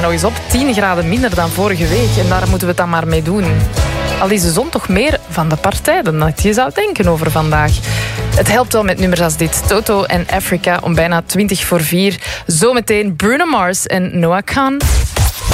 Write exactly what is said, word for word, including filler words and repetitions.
nog eens op. tien graden minder dan vorige week. En daar moeten we het dan maar mee doen. Al is de zon toch meer van de partij dan dat je zou denken over vandaag. Het helpt wel met nummers als dit. Toto en Africa om bijna twintig voor vier. Zometeen Bruno Mars en Noah Khan.